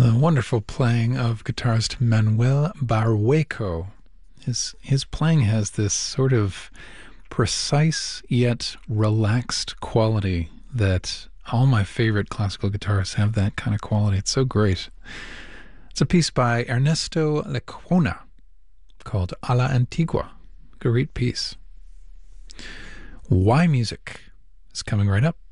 The wonderful playing of guitarist Manuel Barrueco. His playing has this sort of precise yet relaxed quality that all my favorite classical guitarists have that kind of quality. It's so great. It's a piece by Ernesto Lecuona called A la Antigua. Great piece. Why Music is coming right up.